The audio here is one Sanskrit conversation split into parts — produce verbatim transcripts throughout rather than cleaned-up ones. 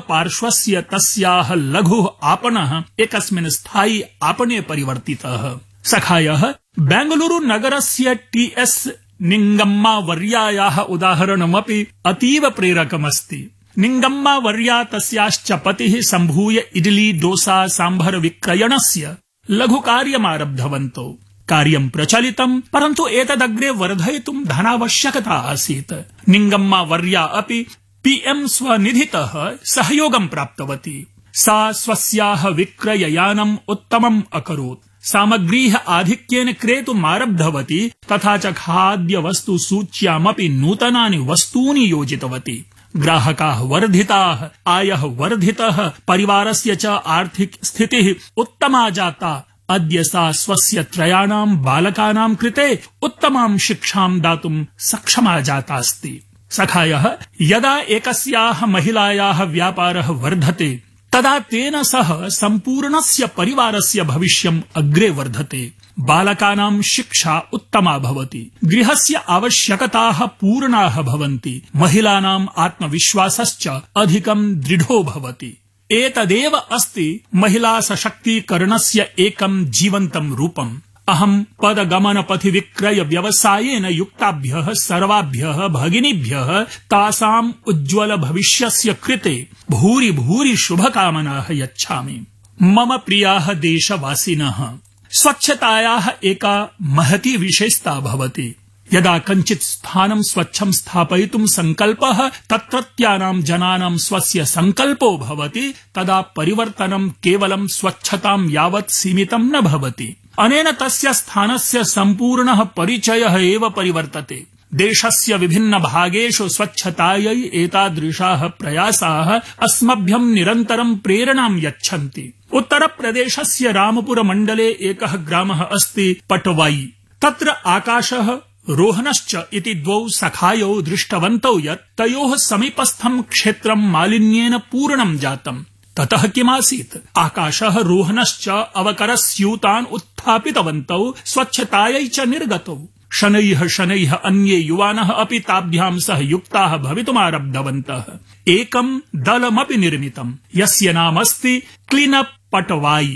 पार्श्वस्य तस्याः लघुः आपणः एकस्मिन् स्थायी आपणे परिवर्तितः। सखायः बेंगलुरु नगरस्य टी एस निंगम्मा वर्यायाः उदाहरणमपि अतीव प्रेरकमस्ति। निंगम्मा वर्या तस्याश्च पतिः सम्भूय इडली डोसा सांभर विक्रयणस्य लघुकार्यमारब्धवन्तौ। कार्यं प्रचलितं, परन्तु एतदग्रे वर्धयितुं धनावश्यकता आसीत्। निंगम्मा वर्या अपि पीएम स्वनिधितः सहयोगं प्राप्तवती। सा स्वस्याः विक्रययानम् उत्तमम् अकरोत्। सामग्रीः आधिक्येन क्रेतुमारब्धवती, तथा च खाद्यवस्तु सूच्यामपि नूतनानि वस्तूनि योजितवती। ग्राहकाः वर्धिताः, आयः वर्धितः, परिवारस्य च आर्थिक स्थितिः उत्तमा जाता। अद्य सा स्वस्य त्रयाणां बालकानां कृते उत्तमां शिक्षां दातुं सक्षमा जातास्ति। सखायः यदा एकस्याः महिलायाः व्यापारः वर्धते, तदा तेन सह सम्पूर्णस्य परिवारस्य भविष्यम् अग्रे वर्धते। बालकानां शिक्षा उत्तमा भवति, गृहस्य आवश्यकताः पूर्णाः भवन्ति, महिलानाम् आत्मविश्वासश्च अधिकं दृढो भवति। एतदेव अस्ति महिला सशक्तीकरणस्य एकं जीवन्तं रूपम्। अहं पदगमनपथि विक्रय व्यवसायेन युक्ताभ्यः सर्वाभ्यः भगिनीभ्यः तासाम् उज्ज्वल भविष्यस्य कृते भूरि भूरि शुभकामनाः यच्छामि। मम प्रियाः देशवासिनः, स्वच्छतायाः एका महती विशेषता भवति। यदा कञ्चित् स्थानं स्वच्छं स्थापयितुं सङ्कल्पः तत्रत्यानां जनानां स्वस्य सङ्कल्पो भवति, तदा परिवर्तनं केवलं स्वच्छतां यावत् सीमितं न भवति। अनेन तस्य स्थानस्य सम्पूर्णः परिचयः एव परिवर्तते। देशस्य विभिन्न भागेषु स्वच्छतायै एतादृशाः प्रयासाः अस्मभ्यं निरन्तरं प्रेरणां यच्छन्ति। उत्तरप्रदेशस्य रामपुर मण्डले एकः ग्रामः अस्ति पटवाई। तत्र आकाशः रोहनश्च इति द्वौ सखायौ दृष्टवन्तौ यत् तयोः समीपस्थं क्षेत्रं मालिन्येन पूर्णं जातम्। ततः किमासीत्? आकाशः रोहनश्च अवकरस्यूतान् उत्थापितवन्तौ, स्वच्छतायै च निर्गतौ। शनैः शनैः अन्ये युवानः अपि ताभ्यां सह युक्ताः भवितुमारब्धवन्तः। एकं दलमपि निर्मितम्, यस्य नामस्ति क्लीन अप पटवाई।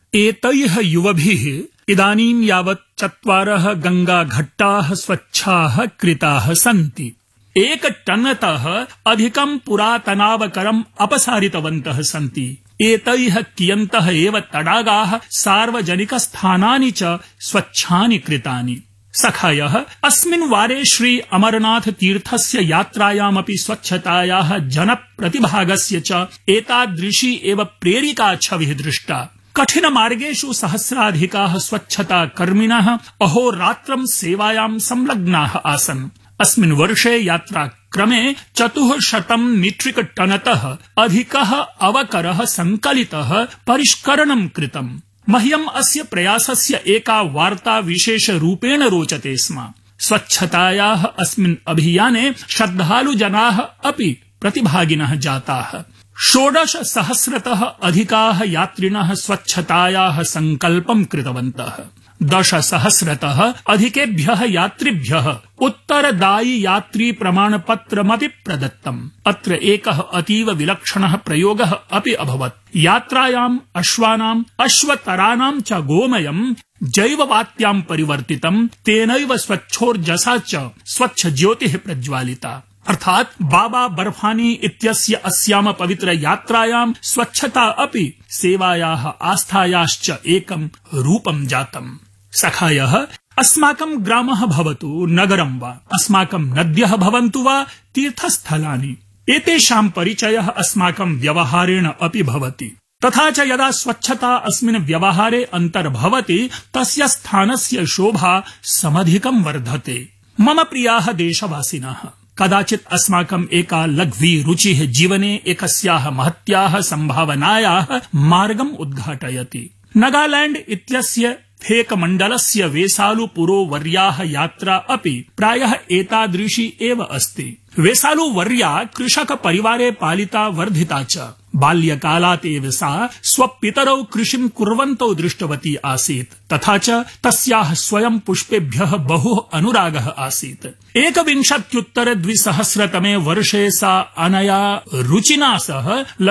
एतैः युवभिः इदानीं यावत् चत्वारः गङ्गाघट्टाः स्वच्छाः कृताः सन्ति। एक टनतः अधिकं पुरातनावकरम् अपसारितवन्तः सन्ति। एतैः कियन्तः एव तडागाः, सार्वजनिकस्थानानि च स्वच्छानि कृतानि। सखायः अस्मिन् वारे श्री अमरनाथ तीर्थस्य यात्रायामपि स्वच्छतायाः जनप्रतिभागस्य च एतादृशी एव प्रेरिका छविः दृष्टा। कठिन मार्गेषु सहस्राधिकाः स्वच्छता कर्मिणः अहोरात्रं सेवायां संलग्नाः आसन्। अस्मिन् वर्षे यात्राक्रमे चतुःशतं मीट्रिक टनतः अधिकः अवकरः सङ्कलितः, परिष्करणं कृतम्। मह्यम् अस्य प्रयासस्य एका वार्ता विशेषरूपेण रोचते स्म। स्वच्छतायाः अस्मिन् अभियाने श्रद्धालुजनाः अपि प्रतिभागिनः जाताः। षोडश सहस्रतः अधिकाः यात्रिणः स्वच्छतायाः सङ्कल्पं कृतवन्तः। दश सहस्रतः अधिकेभ्यः यात्रिभ्यः उत्तरदायि यात्री प्रमाणपत्रमपि प्रदत्तम्। अत्र एकः अतीव विलक्षणः प्रयोगः अपि अभवत्। यात्रायाम् अश्वानाम् अश्वतराणां च गोमयं जैववात्यां परिवर्तितं, तेनैव स्वच्छोर्जसा च स्वच्छ ज्योतिः प्रज्वालिता। अर्थात् बाबा बर्फानी इत्यस्य अस्याम पवित्र यात्रायां स्वच्छता अपि सेवायाः आस्थायाश्च एकं रूपं जातम्। सखायः अस्माकं ग्रामः भवतु नगरं वा, अस्माकं नद्यः भवन्तु वा तीर्थस्थलानि, एतेषां परिचयः अस्माकं व्यवहारेण अपि भवति। तथा च यदा स्वच्छता अस्मिन् व्यवहारे अन्तर्भवति, तस्य स्थानस्य शोभा समधिकं वर्धते। मम प्रियाः देशवासिनः, कदाचित् अस्माकम् एका लघ्वी रुचिः जीवने एकस्याः महत्याः सम्भावनायाः मार्गम् उद्घाटयति। नागालैंड इत्यस्य फेक मण्डलस्य वेसालु पुरोवर्याः यात्रा अपि प्रायः एतादृशी एव अस्ति। वेसालु वर्या कृषक परिवारे पालिता वर्धिता च। बाल्यकालात् एव सा स्वपितरौ कृषिं कुर्वन्तौ दृष्टवती आसीत्। तथा च तस्याः स्वयं पुष्पेभ्यः बहु अनुरागः आसीत्। एकविंशत्युत्तर द्विसहस्रतमे वर्षे सा अनया रुचिना सह